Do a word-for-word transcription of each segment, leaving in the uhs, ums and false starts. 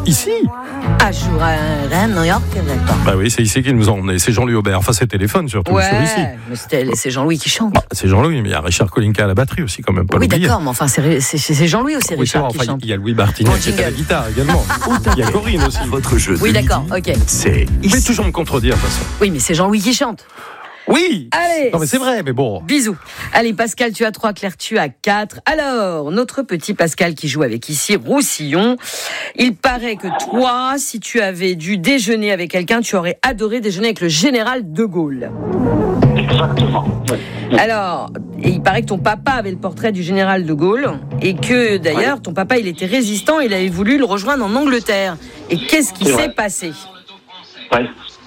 Ici. À jour à New York, d'accord. Bah oui, c'est ici qu'ils nous ont emmenés. C'est Jean-Louis Aubert. Enfin, c'est téléphone surtout. Ouais, sur ici. mais c'était, c'est Jean-Louis qui chante. Bah, c'est Jean-Louis, mais il y a Richard Kolinka à la batterie aussi, quand même. Pas oui, l'oublier. d'accord, mais enfin, c'est, c'est, c'est Jean-Louis ou c'est Oui, Richard c'est qui vrai, enfin, chante? il y a Louis Martinet qui est à la guitare également. Il y a Corinne aussi. Votre jeu de Oui, d'accord, midi, ok. c'est Vous pouvez ici. toujours me contredire, de toute façon. Oui, mais c'est Jean-Louis qui chante. Oui. Allez. Non, mais c'est vrai, mais bon. Bisous. Allez, Pascal, tu as trois, Claire, tu as quatre. Alors, notre petit Pascal qui joue avec ici Roussillon. Il paraît que toi, si tu avais dû déjeuner avec quelqu'un, tu aurais adoré déjeuner avec le général de Gaulle. Exactement. Ouais. Alors, et il paraît que ton papa avait le portrait du général de Gaulle et que d'ailleurs, ton papa, il était résistant, il avait voulu le rejoindre en Angleterre. Et qu'est-ce qui C'est s'est vrai. passé? Ouais.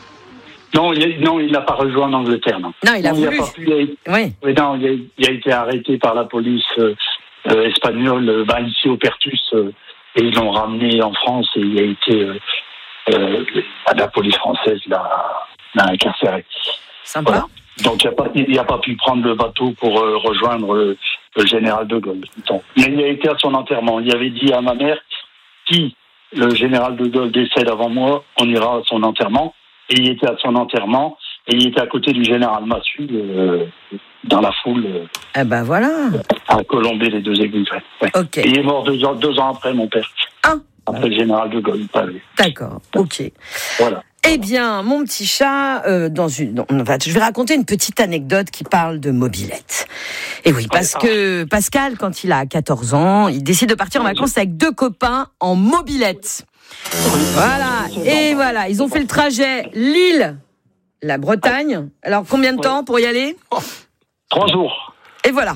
Non, il a, non, il n'a pas rejoint l'Angleterre, non. Non, il a voulu. pas pu, il a, Oui. oui, non, il a, il a été arrêté par la police euh, euh, espagnole, euh, bah, ici au Pertus, euh, et ils l'ont ramené en France et il a été, euh, euh, la police française l'a, l'a incarcéré. Sympa. Voilà. Donc il n'a pas, il a pas pu prendre le bateau pour euh, rejoindre euh, le général de Gaulle. Donc, mais il a été à son enterrement. Il avait dit à ma mère, si le général de Gaulle décède avant moi, on ira à son enterrement. Et il était à son enterrement, et il était à côté du général Massu, euh, dans la foule, euh, Eh ben voilà. à Colombey, les deux églises. Ouais. Ouais. Ok. Et il est mort deux ans, deux ans après, mon père. Ah. Après le général de Gaulle, pas lui. D'accord. Ok. Voilà. Eh bien, mon petit chat, euh, dans une, dans, enfin, je vais raconter une petite anecdote qui parle de mobilette. Et oui, parce que Pascal, quand il a quatorze ans, il décide de partir en vacances avec deux copains en mobilette. Voilà. Et voilà, ils ont fait le trajet Lille, la Bretagne. Alors, combien de temps pour y aller? Trois jours. Et voilà.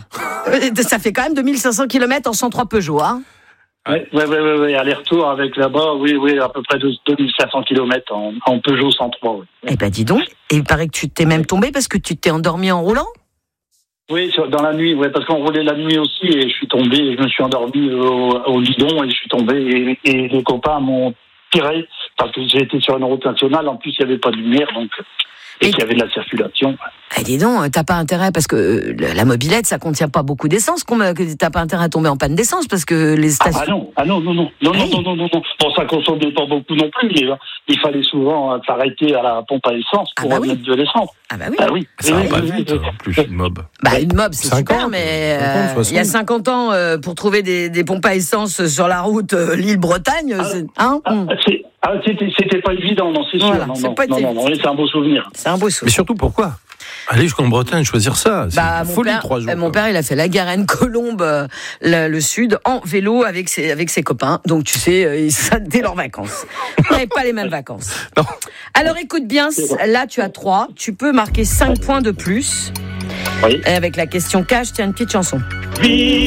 Ça fait quand même deux mille cinq cents kilomètres en cent trois Peugeot, hein. Oui, oui, oui, oui, oui. Aller-retour avec là-bas, oui, oui, à peu près deux mille cinq cents kilomètres en, en Peugeot cent trois. Oui. Eh ben, dis donc. Et il paraît que tu t'es même tombé parce que tu t'es endormi en roulant? Oui, sur- dans la nuit, ouais, parce qu'on roulait la nuit aussi et je suis tombé, et je me suis endormi au, au guidon et je suis tombé et, et les copains m'ont tiré parce que j'ai été sur une route nationale, en plus il n'y avait pas de lumière donc et Et- qu'il y avait de la circulation. Eh, dis donc, t'as pas intérêt, parce que euh, la mobilette, ça contient pas beaucoup d'essence, qu'on me- que t'as pas intérêt à tomber en panne d'essence, parce que les Ah, stations... ah non, ah non, non, non, non, Hey. non, non, non, non. Bon, ça consommait pas beaucoup non plus, mais euh, il fallait souvent euh, s'arrêter à la pompe à essence Ah pour bah oui. mettre de l'essence. Ah bah oui. Ah oui. Ça Oui, va pas oui, vite, oui, en plus, une mob. Bah, une mob, c'est super, cinquante, mais cinquante, euh, soixante. il y a cinquante ans, euh, pour trouver des, des pompes à essence sur la route euh, Lille-Bretagne, c'est, hein, Ah, hum, c'est- ah, c'était, c'était pas évident, non, c'est sûr. Voilà, non, c'est non, pas non, été- non, non, oui, c'est un beau souvenir. c'est un beau Mais souvenir. surtout, pourquoi aller jusqu'en Bretagne, choisir ça? C'est Bah, une mon folie, père, trois jours. euh, mon quoi. père, il a fait la Garenne-Colombe, euh, le, le sud, en vélo avec ses, avec ses copains. Donc, tu sais, euh, ça, dès leurs vacances. On n'avait pas les mêmes vacances. Non. Alors, écoute bien, là, tu as trois. Tu peux marquer cinq points de plus. Oui. Et avec la question cash, tiens, une petite chanson.